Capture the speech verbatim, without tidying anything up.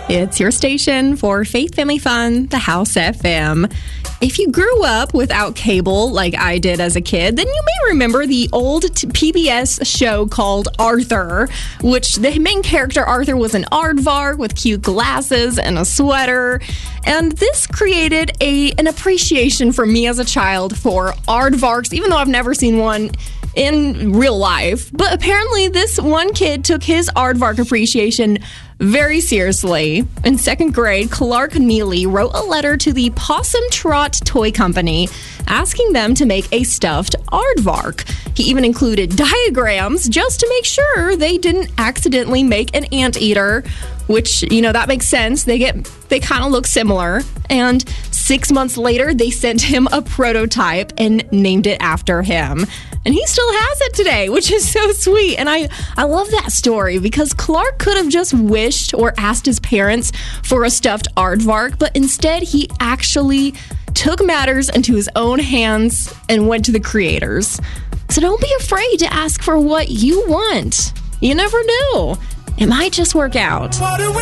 It's your station for Faith Family Fun, the House F M. If you grew up without cable like I did as a kid, then you may remember the old t- P B S show called Arthur, which the main character, Arthur, was an aardvark with cute glasses and a sweater. And this created a an appreciation for me as a child for aardvarks, even though I've never seen one in real life. But apparently this one kid took his aardvark appreciation very seriously. In second grade, Clark Neely wrote a letter to the Possum Trot Toy Company asking them to make a stuffed aardvark. He even included diagrams just to make sure they didn't accidentally make an anteater, which, you know, that makes sense. They get they kind of look similar. And six months later, they sent him a prototype and named it after him. And he still has it today, which is so sweet. And I, I love that story because Clark could have just wished or asked his parents for a stuffed aardvark, but instead he actually took matters into his own hands and went to the creators. So don't be afraid to ask for what you want. You never know. It might just work out.